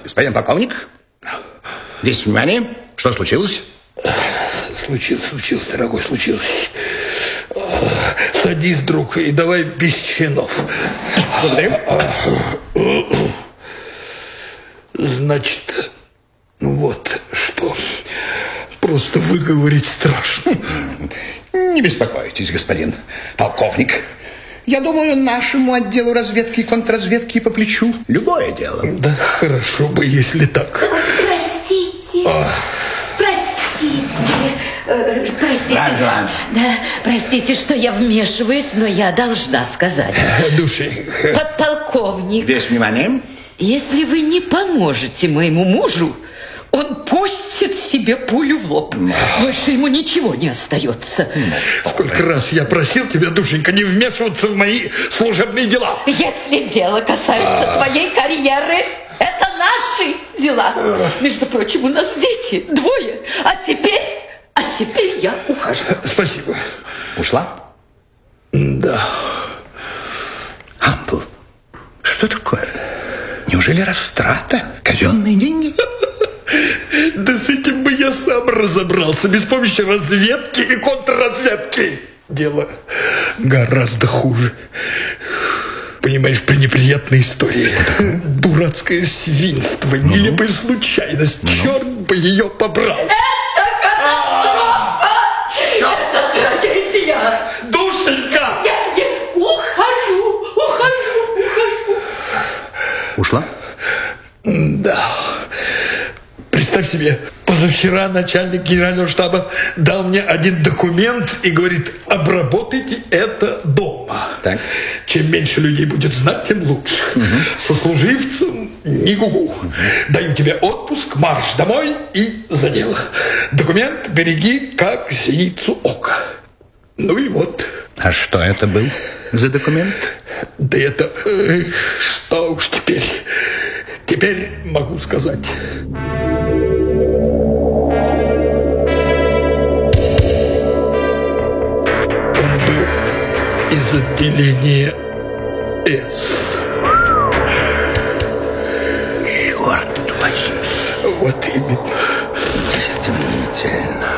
Господин полковник, здесь внимание. Что случилось? Случилось, дорогой, случилось. Садись, друг, и давай без чинов. Благодарю. Значит, вот что. Просто выговорить страшно. Не беспокойтесь, господин полковник. Я думаю, нашему отделу разведки и контрразведки по плечу любое дело. Да хорошо бы, если так. Простите. Простите. Да, простите, что я вмешиваюсь, но я должна сказать. Душенька. Подполковник. Здесь внимание. Если вы не поможете моему мужу, он пустит себе пулю в лоб. Больше ему ничего не остается. Сколько раз я просил тебя, душенька, не вмешиваться в мои служебные дела. Если дело касается твоей карьеры, это наши дела. Между прочим, у нас дети, 2. А теперь я ухожу. Спасибо. Ушла? Да. Ампл, что такое? Неужели растрата? Казенные деньги? Да с этим бы я сам разобрался, без помощи разведки и контрразведки. Дело гораздо хуже. Понимаешь, пренеприятная история. Дурацкое свинство, нелепая случайность. Черт бы ее побрал. Это катастрофа! Это трагедия! Душенька! Я ухожу. Ушла? Да. Представь себе, позавчера начальник генерального штаба дал мне один документ и говорит: обработайте это дома. Так. Чем меньше людей будет знать, тем лучше. Сослуживцам ни гугу. Даю тебе отпуск, марш домой и за дело. Документ береги, как зеницу ока. Ну и вот. А что это был за документ? Да это... что уж теперь. Теперь могу сказать. Он был из отделения С. Черт возьми. Вот именно. Действительно.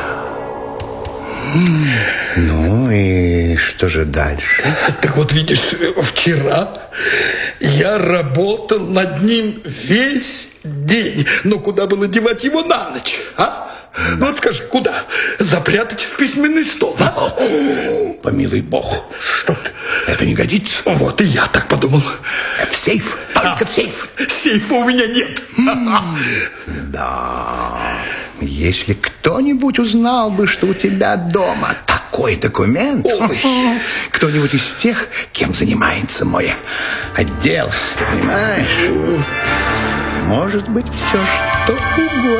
Ну и что же дальше? Так вот, видишь, вчера я работал над ним весь день. Но куда было девать его на ночь, а? Ну вот скажи, куда? Запрятать в письменный стол, а? Помилуй бог, что ты? Это не годится. Вот и я так подумал. В сейф, только в сейф. Сейфа у меня нет. Да, если кто-нибудь узнал бы, что у тебя дома такой документ, кто-нибудь из тех, кем занимается мой отдел, ты понимаешь, может быть, все что угодно.